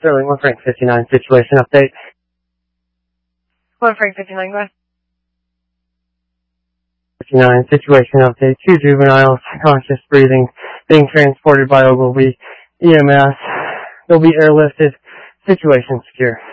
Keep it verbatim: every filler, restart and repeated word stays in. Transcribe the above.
Sterling, one Frank fifty-nine, situation update. one Frank fifty-nine, go ahead. fifty-nine, situation update. Two juveniles, conscious breathing, being transported by Ogilvy E M S. They'll be airlifted. Situation secure.